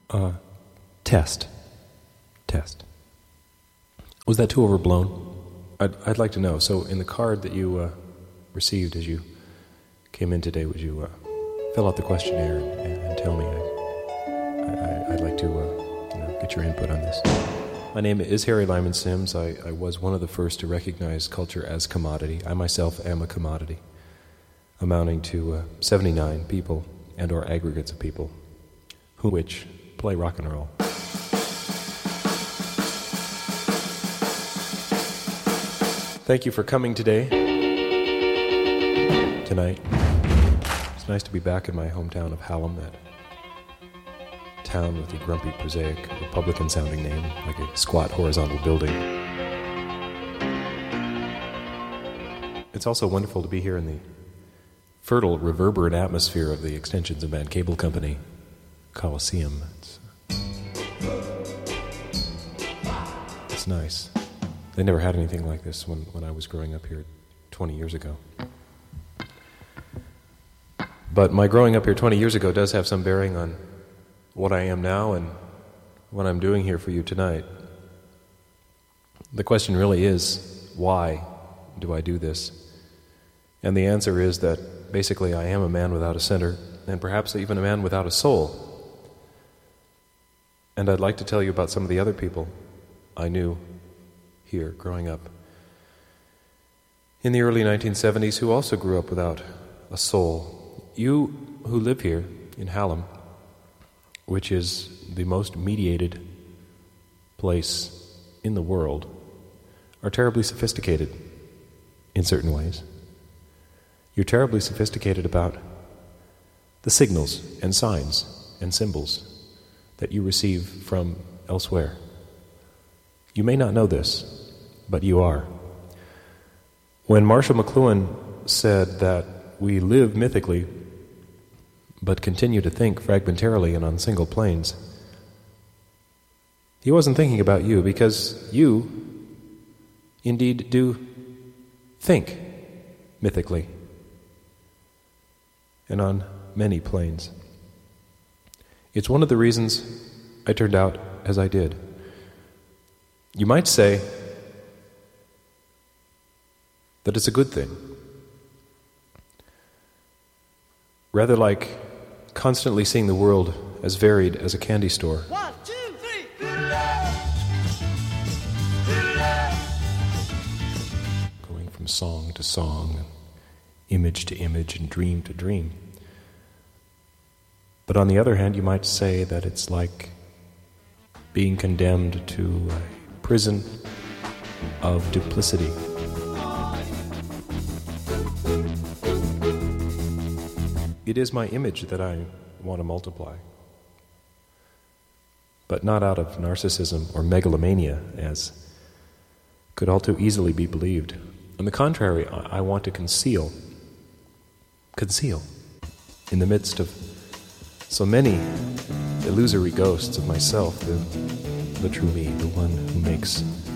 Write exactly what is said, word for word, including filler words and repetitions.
Uh, test. Test. Was that too overblown? I'd, I'd like to know. So in the card that you uh, received as you came in today, would you uh, fill out the questionnaire and, and, and tell me? I, I, I'd like to uh, you know, get your input on this. My name is Harry Lyman Sims. I, I was one of the first to recognize culture as commodity. I myself am a commodity, amounting to uh, seventy-nine people and or aggregates of people, who which play rock and roll. Thank you for coming today, tonight. It's nice to be back in my hometown of Hallam, that town with the grumpy, prosaic, Republican-sounding name, like a squat horizontal building. It's also wonderful to be here in the fertile, reverberant atmosphere of the Extensions of Man Cable Company Coliseum. It's, it's nice. They never had anything like this when, when I was growing up here twenty years ago. But my growing up here twenty years ago does have some bearing on what I am now and what I'm doing here for you tonight. The question really is, why do I do this? And the answer is that basically I am a man without a center, and perhaps even a man without a soul. And I'd like to tell you about some of the other people I knew here growing up in the early nineteen seventies who also grew up without a soul. You who live here in Hallam, which is the most mediated place in the world, are terribly sophisticated in certain ways. You're terribly sophisticated about the signals and signs and symbols that you receive from elsewhere. You may not know this, but you are. When Marshall McLuhan said that we live mythically but continue to think fragmentarily and on single planes, he wasn't thinking about you, because you indeed do think mythically and on many planes. It's one of the reasons I turned out as I did. You might say that it's a good thing. Rather like constantly seeing the world as varied as a candy store. One, two, three. Going from song to song, and image to image, and dream to dream. But on the other hand, you might say that it's like being condemned to a prison of duplicity. It is my image that I want to multiply, but not out of narcissism or megalomania, as could all too easily be believed. On the contrary, I want to conceal, conceal, in the midst of so many illusory ghosts of myself, the, the true me, the one who makes